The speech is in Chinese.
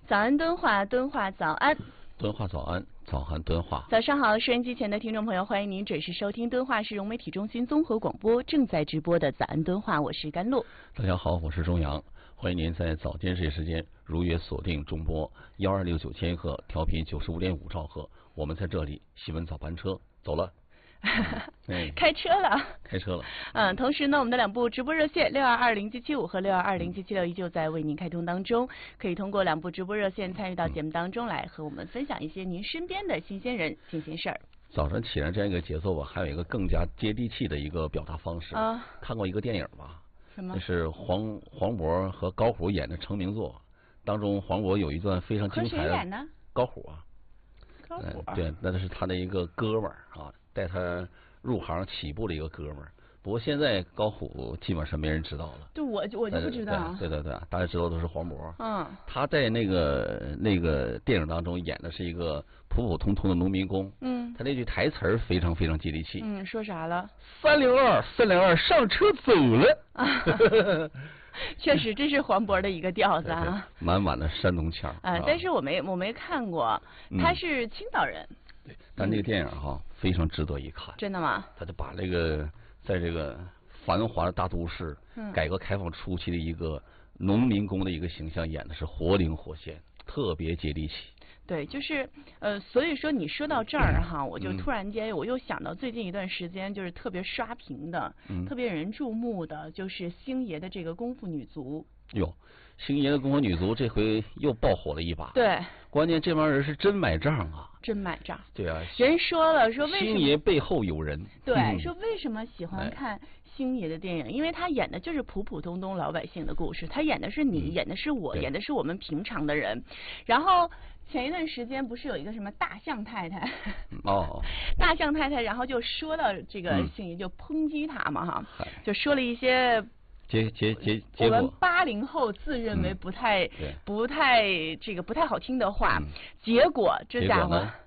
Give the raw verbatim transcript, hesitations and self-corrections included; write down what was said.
早安敦化，敦化早安， 敦化早安，早安敦化。 早上好，收音机前的听众朋友，欢迎您准时收听敦化市融媒体中心综合广播正在直播的早安敦化，我是甘露。 大家好，我是钟阳，欢迎您在早间这些时间如约锁定中波幺二六九千赫，调频九十五点五兆赫。我们在这里，新闻早班车走了。 嗯、开车了， 开车了。 嗯，同时呢，我们的两部直播热线六二二零七七五和六二二零七七六依旧在为您开通当中，可以通过两部直播热线参与到节目当中来，和我们分享一些您身边的新鲜人、新鲜事儿。 早晨起来这样一个节奏吧，还有一个更加接地气的一个表达方式。 啊， 看过一个电影吧？ 什么？ 那是黄黄渤和高虎演的成名作，当中黄渤有一段非常精彩的。 和谁演呢？ 高虎啊。 高虎、啊嗯。对，那是他的一个哥们儿啊，带他入行起步的一个哥们儿。不过现在高虎基本上没人知道了。 对，我我就不知道。 对对对，大家知道都是黄渤。 嗯。 他在那个那个电影当中演的是一个普普通通的农民工。 嗯。 他那句台词儿非常非常接地气。 嗯，说啥了？ 三零二，三零二，上车走了。啊确实，这是黄渤的一个调子啊， 满满的山东腔啊。但是我没我没看过，他是青岛人。 嗯、对，但这个电影哈、嗯、非常值得一看。 真的吗？ 他就把这个在这个繁华的大都市， 嗯、 改革开放初期的一个农民工的一个形象演的是活灵活现，特别接地气。 对，就是呃，所以说你说到这儿哈， 嗯、 我就突然间我又想到最近一段时间就是特别刷屏的， 嗯、 特别引人注目的，就是星爷的这个功夫女足。 哟，星爷的功夫女足这回又爆火了一把。 对， 关键这帮人是真买账啊！ 真买账。 对啊， 人说了说为什么星爷背后有人。 对， 嗯、 说为什么喜欢看星爷的电影？因为他演的就是普普通通老百姓的故事，他演的是你， 嗯、 演的是我，演的是我们平常的人。然后前一段时间不是有一个什么大象太太？ 哦， 大象太太，然后就说到这个星爷，就抨击他嘛哈，嗯、就说了一些。 结结结结我们八零后自认为不太、 嗯、 不太这个不太好听的话，嗯、结果这家伙